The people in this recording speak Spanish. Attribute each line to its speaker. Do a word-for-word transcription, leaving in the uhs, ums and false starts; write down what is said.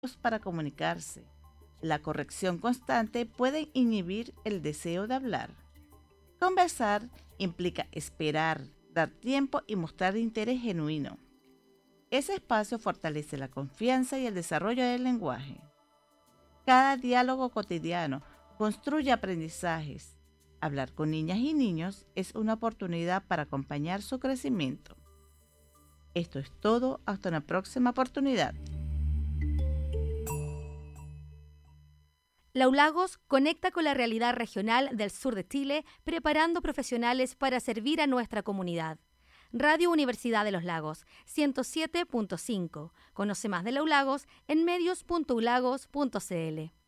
Speaker 1: para comunicarse. La corrección constante puede inhibir el deseo de hablar. Conversar implica esperar, dar tiempo y mostrar interés genuino. Ese espacio fortalece la confianza y el desarrollo del lenguaje. Cada diálogo cotidiano construye aprendizajes. Hablar con niñas y niños es una oportunidad para acompañar su crecimiento. Esto es todo, hasta una próxima oportunidad.
Speaker 2: La U Lagos conecta con la realidad regional del sur de Chile, preparando profesionales para servir a nuestra comunidad. Radio Universidad de los Lagos, ciento siete punto cinco. Conoce más de la U Lagos en medios punto u lagos punto c l.